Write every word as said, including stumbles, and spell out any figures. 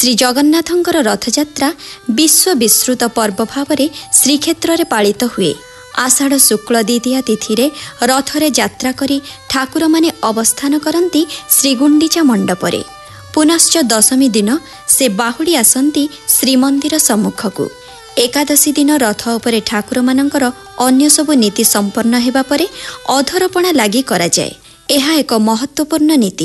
ଶ୍ରୀ ଜଗନ୍ନାଥଙ୍କର ରଥଯାତ୍ରା ବିଶ୍ୱ ବିସ୍ତୃତ ପର୍ବ ଭାବରେ ଶ୍ରୀକ୍ଷେତ୍ରରେ ପାଳିତ ହୁଏ। ଆଷାଢ଼ ଶୁକ୍ଳ ଦ୍ୱିତୀୟା ତିଥିରେ ରଥରେ ଯାତ୍ରା କରି ଠାକୁରମାନେ ଅବସ୍ଥାନ କରନ୍ତି ଶ୍ରୀଗୁଣ୍ଡିଚା ମଣ୍ଡପରେ। ପୁନଶ୍ଚ ଦଶମୀ ଦିନ ସେ ବାହୁଡ଼ି ଆସନ୍ତି ଶ୍ରୀମନ୍ଦିର ସମ୍ମୁଖକୁ। ଏକାଦଶୀ ଦିନ ରଥ ଉପରେ ଠାକୁରମାନଙ୍କର ଅନ୍ୟ ସବୁ ନୀତି ସମ୍ପନ୍ନ ହେବା ପରେ ଅଧରପଣା ଲାଗି କରାଯାଏ। ଏହା ଏକ ମହତ୍ତ୍ୱପୂର୍ଣ୍ଣ ନୀତି।